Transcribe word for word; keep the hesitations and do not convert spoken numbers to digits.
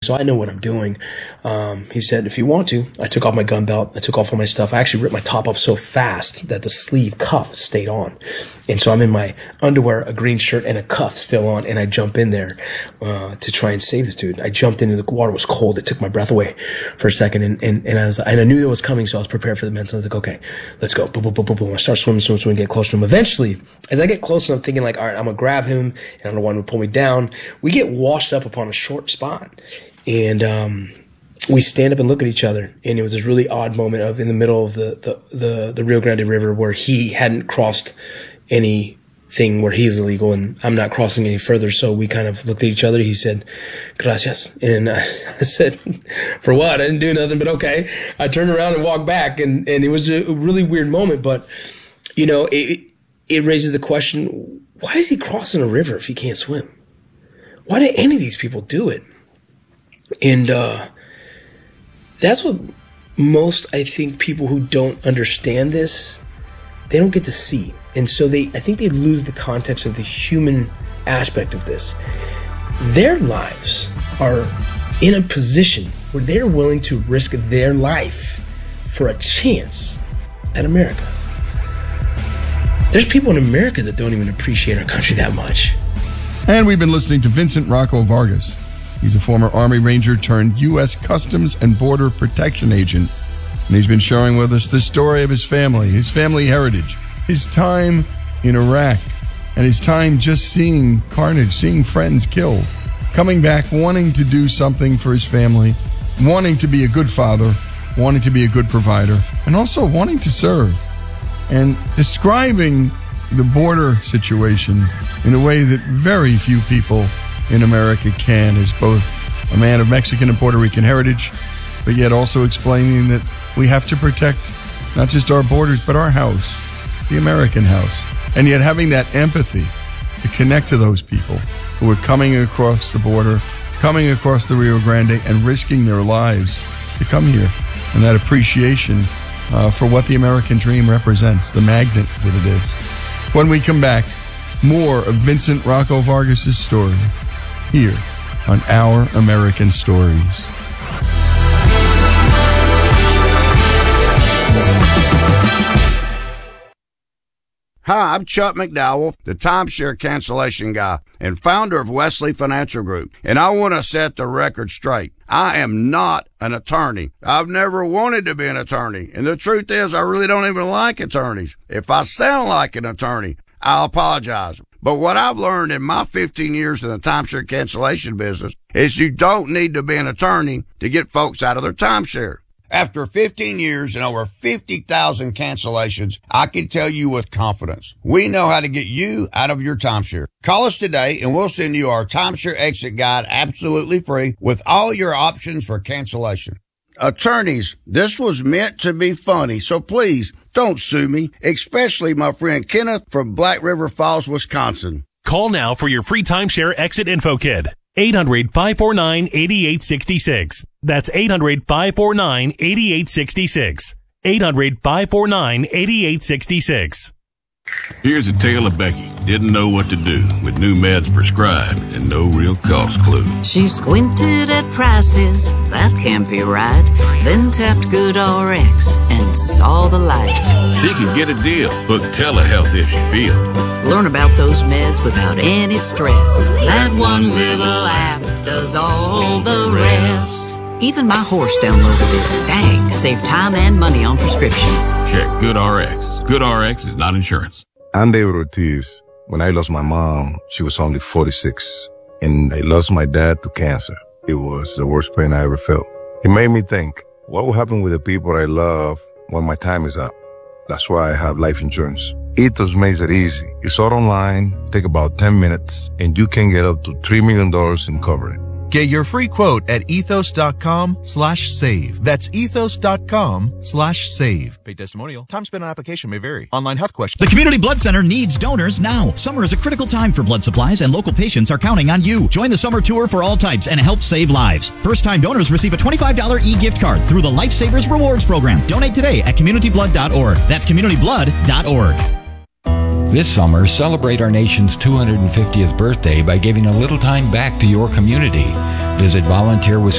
so I know what I'm doing. Um, he said, if you want to. I took off my gun belt. I took off all my stuff. I actually ripped my top off so fast that the sleeve cuff stayed on. And so I'm in my underwear, a green shirt, and a cuff still on, and I jump in there uh, to try and save this dude. I jumped in, and the water was cold. It took my breath away for a second, and, and, and I was, and I knew it was coming, so I was prepared for the mental. I was like, okay, let's go. Boom, boom, boom, boom, boom. I start swimming, swimming, swimming, get close to him. Eventually, as I get closer, I'm thinking like, all right, I'm gonna grab him, and I'm the one who pull me down. We get washed up upon a short spot, and um, we stand up and look at each other. And it was this really odd moment of in the middle of the the the, the Rio Grande River where he hadn't crossed anything where he's illegal, and I'm not crossing any further. So we kind of looked at each other. He said, "Gracias," and I, I said, "For what?" I didn't do nothing, but okay. I turned around and walked back, and and it was a really weird moment, but you know, it it raises the question: why is he crossing a river if he can't swim? Why did any of these people do it? And uh, that's what most, I think, people who don't understand this, they don't get to see. And so they, I think they lose the context of the human aspect of this. Their lives are in a position where they're willing to risk their life for a chance at America. There's people in America that don't even appreciate our country that much. And we've been listening to Vincent Rocco Vargas. He's a former Army Ranger turned U S Customs and Border Protection agent. And he's been sharing with us the story of his family, his family heritage, his time in Iraq, and his time just seeing carnage, seeing friends killed, coming back wanting to do something for his family, wanting to be a good father, wanting to be a good provider, and also wanting to serve. And describing the border situation in a way that very few people in America can, as both a man of Mexican and Puerto Rican heritage, but yet also explaining that we have to protect not just our borders, but our house, the American house. And yet having that empathy to connect to those people who are coming across the border, coming across the Rio Grande, and risking their lives to come here. And that appreciation uh, for what the American dream represents, the magnet that it is. When we come back, more of Vincent Rocco Vargas' story here on Our American Stories. Hi, I'm Chuck McDowell, the timeshare cancellation guy and founder of Wesley Financial Group, and I want to set the record straight. I am not an attorney. I've never wanted to be an attorney, and the truth is I really don't even like attorneys. If I sound like an attorney, I'll apologize. But what I've learned in my fifteen years in the timeshare cancellation business is you don't need to be an attorney to get folks out of their timeshare. After fifteen years and over fifty thousand cancellations, I can tell you with confidence, we know how to get you out of your timeshare. Call us today and we'll send you our timeshare exit guide absolutely free with all your options for cancellation. Attorneys, this was meant to be funny, so please don't sue me, especially my friend Kenneth from Black River Falls, Wisconsin. Call now for your free timeshare exit info kit. eight hundred, five four nine, eight eight six six. That's eight hundred, five four nine, eight eight six six. eight hundred, five four nine, eight eight six six. Here's a tale of Becky. Didn't know what to do with new meds prescribed and no real cost clue. She squinted at prices, that can't be right. Then tapped GoodRx and saw the light. She could get a deal. Book telehealth if she feel. Learn about those meds without any stress. That one little app does all the rest. Even my horse downloaded it. Dang, save time and money on prescriptions. Check GoodRx. GoodRx is not insurance. I'm David Ortiz. When I lost my mom, she was only forty-six. And I lost my dad to cancer. It was the worst pain I ever felt. It made me think, what will happen with the people I love when my time is up? That's why I have life insurance. Ethos makes it easy. It's all online, take about ten minutes, and you can get up to three million dollars in coverage. Get your free quote at ethos.com slash save. That's ethos.com slash save. Paid testimonial. Time spent on application may vary. Online health questions. The Community Blood Center needs donors now. Summer is a critical time for blood supplies, and local patients are counting on you. Join the summer tour for all types and help save lives. First-time donors receive a twenty-five dollars e-gift card through the Lifesavers Rewards Program. Donate today at community blood dot org. That's community blood dot org. This summer, celebrate our nation's two hundred fiftieth birthday by giving a little time back to your community. Visit volunteer